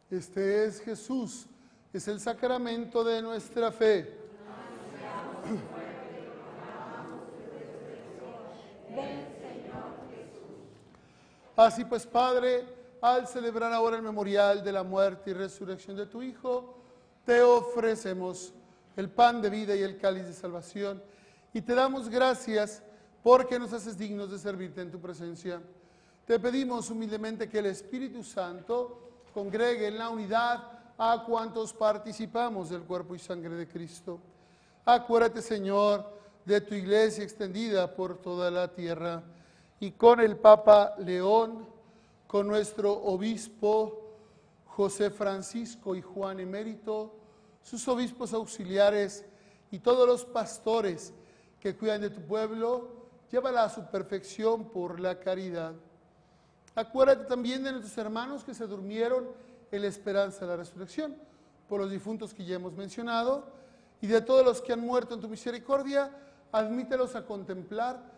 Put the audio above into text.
Este es Jesús, es el sacramento de nuestra fe. Así pues, Padre, al celebrar ahora el memorial de la muerte y resurrección de tu Hijo, te ofrecemos el pan de vida y el cáliz de salvación, y te damos gracias porque nos haces dignos de servirte en tu presencia. Te pedimos humildemente que el Espíritu Santo congregue en la unidad a cuantos participamos del cuerpo y sangre de Cristo. Acuérdate, Señor, de tu iglesia extendida por toda la tierra, y con el Papa León, con nuestro obispo José Francisco y Juan Emérito, sus obispos auxiliares y todos los pastores que cuidan de tu pueblo, llévala a su perfección por la caridad. Acuérdate también de nuestros hermanos que se durmieron en la esperanza de la resurrección, por los difuntos que ya hemos mencionado, y de todos los que han muerto en tu misericordia, admítelos a contemplar